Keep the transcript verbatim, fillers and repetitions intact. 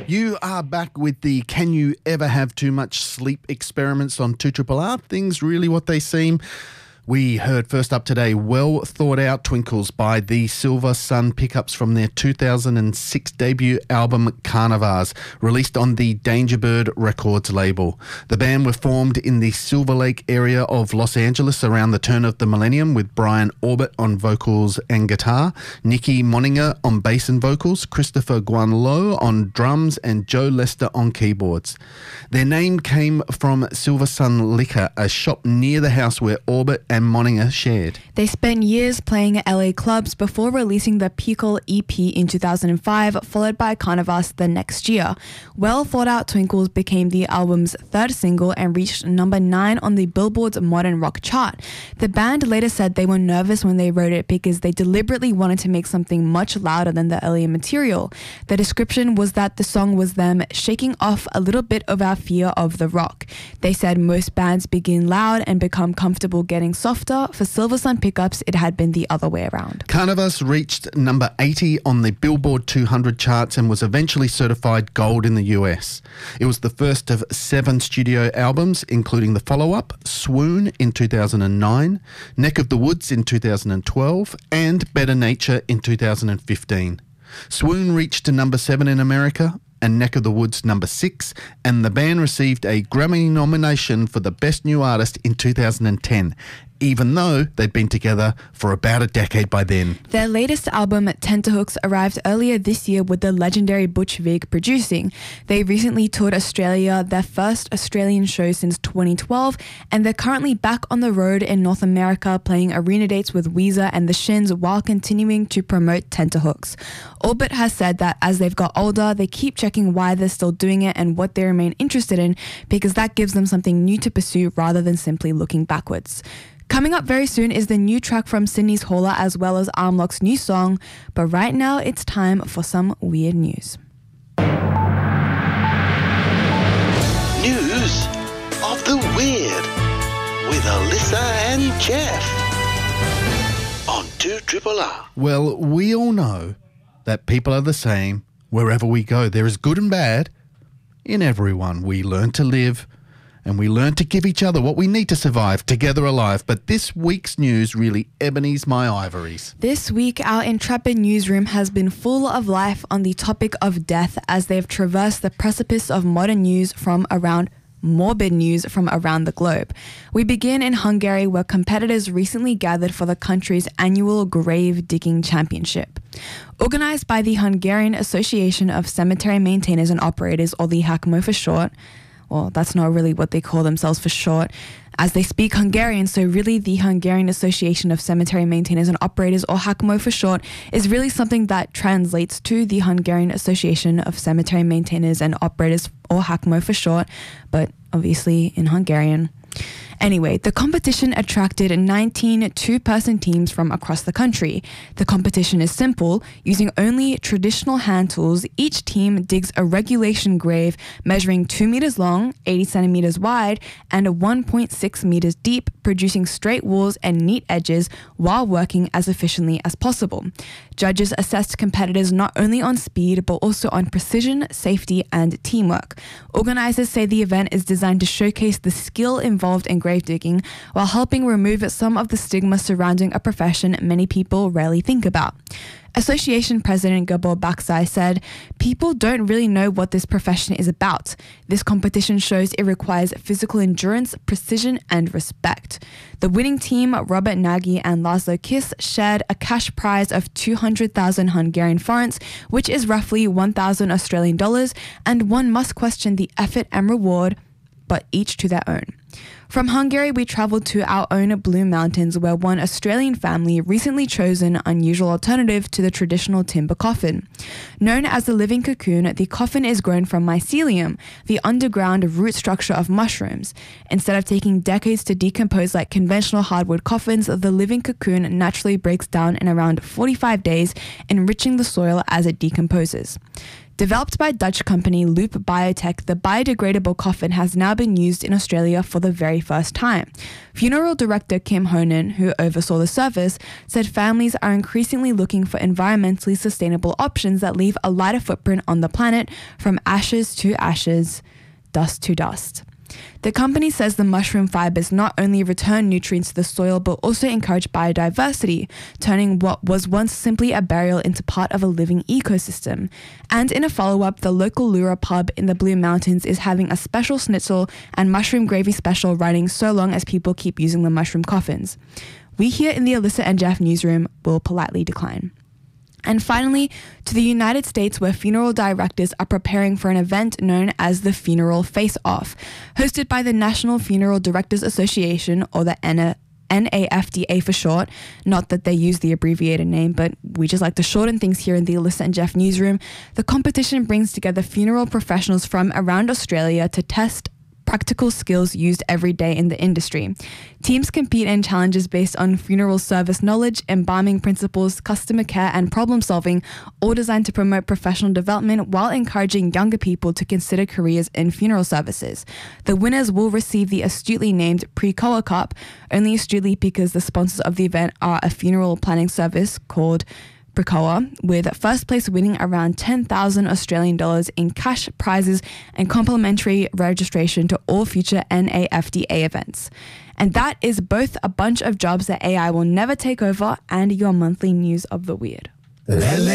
You are back with the Can You Ever Have Too Much Sleep experiments on two R R R. Things really what they seem. We heard first up today Well Thought Out Twinkles by the Silver Sun Pickups from their two thousand six debut album Carnivars, released on the Dangerbird Records label. The band were formed in the Silver Lake area of Los Angeles around the turn of the millennium, with Brian Orbit on vocals and guitar, Nikki Moninger on bass and vocals, Christopher Guanlo on drums, and Joe Lester on keyboards. Their name came from Silver Sun Liquor, a shop near the house where Orbit and Moninger shared. They spent years playing at L A clubs before releasing the Pickle E P in two thousand five, followed by Carnivars the next year. Well Thought Out Twinkles became the album's third single and reached number nine on the Billboard's Modern Rock chart. The band later said they were nervous when they wrote it because they deliberately wanted to make something much louder than the earlier material. The description was that the song was them shaking off a little bit of our fear of the rock. They said most bands begin loud and become comfortable getting softer. For Silver Sun Pickups, it had been the other way around. Carnivars reached number eighty on the Billboard two hundred charts and was eventually certified gold in the U S. It was the first of seven studio albums, including the follow-up, Swoon, in two thousand nine, Neck of the Woods in two thousand twelve, and Better Nature in two thousand fifteen. Swoon reached to number seven in America, and Neck of the Woods number six, and the band received a Grammy nomination for the Best New Artist in two thousand ten, even though they'd been together for about a decade by then. Their latest album, Tenterhooks, arrived earlier this year with the legendary Butch Vig producing. They recently toured Australia, their first Australian show since twenty twelve, and they're currently back on the road in North America playing arena dates with Weezer and The Shins while continuing to promote Tenterhooks. Orbit has said that as they've got older, they keep checking why they're still doing it and what they remain interested in, because that gives them something new to pursue rather than simply looking backwards. Coming up very soon is the new track from Sydney's Hauler as well as Armlock's new song, but right now it's time for some weird news. News of the Weird with Alyssa and Jeff on two R R R. Well, we all know that people are the same wherever we go. There is good and bad in everyone. We learn to live, and we learn to give each other what we need to survive, together alive. But this week's news really ebonies my ivories. This week, our intrepid newsroom has been full of life on the topic of death as they've traversed the precipice of modern news from around morbid news from around the globe. We begin in Hungary, where competitors recently gathered for the country's annual grave digging championship. Organized by the Hungarian Association of Cemetery Maintainers and Operators, or the HACMO for short. Well, that's not really what they call themselves for short, as they speak Hungarian, so really the Hungarian Association of Cemetery Maintainers and Operators, or HACMO for short, is really something that translates to the Hungarian Association of Cemetery Maintainers and Operators, or HACMO for short, but obviously in Hungarian. Anyway, the competition attracted nineteen two-person teams from across the country. The competition is simple. Using only traditional hand tools, each team digs a regulation grave measuring two meters long, eighty centimeters wide, and one point six meters deep, producing straight walls and neat edges while working as efficiently as possible. Judges assessed competitors not only on speed, but also on precision, safety, and teamwork. Organizers say the event is designed to showcase the skill involved in grave digging while helping remove some of the stigma surrounding a profession many people rarely think about. Association President Gabor Baksai said, "People don't really know what this profession is about. This competition shows it requires physical endurance, precision, and respect." The winning team, Robert Nagy and Laszlo Kiss, shared a cash prize of two hundred thousand Hungarian forints, which is roughly one thousand Australian dollars, and one must question the effort and reward, but each to their own. From Hungary, we travelled to our own Blue Mountains, where one Australian family recently chose an unusual alternative to the traditional timber coffin. Known as the living cocoon, the coffin is grown from mycelium, the underground root structure of mushrooms. Instead of taking decades to decompose like conventional hardwood coffins, the living cocoon naturally breaks down in around forty-five days, enriching the soil as it decomposes. Developed by Dutch company Loop Biotech, the biodegradable coffin has now been used in Australia for the very first time. Funeral director Kim Honan, who oversaw the service, said families are increasingly looking for environmentally sustainable options that leave a lighter footprint on the planet, from ashes to ashes, dust to dust. The company says the mushroom fibers not only return nutrients to the soil but also encourage biodiversity, turning what was once simply a burial into part of a living ecosystem. And in a follow-up, the local Lura pub in the Blue Mountains is having a special schnitzel and mushroom gravy special running so long as people keep using the mushroom coffins. We here in the Alyssa and Jeff newsroom will politely decline. And finally, to the United States, where funeral directors are preparing for an event known as the Funeral Face-Off, hosted by the National Funeral Directors Association, or the N A F D A for short. Not that they use the abbreviated name, but we just like to shorten things here in the Alyssa and Jeff newsroom. The competition brings together funeral professionals from around Australia to test practical skills used every day in the industry. Teams compete in challenges based on funeral service knowledge, embalming principles, customer care, and problem solving, all designed to promote professional development while encouraging younger people to consider careers in funeral services. The winners will receive the astutely named Precoa Cup, only astutely because the sponsors of the event are a funeral planning service called Precoa, with first place winning around ten thousand Australian dollars in cash prizes and complimentary registration to all future N A F D A events. And that is both a bunch of jobs that A I will never take over and your monthly news of the weird.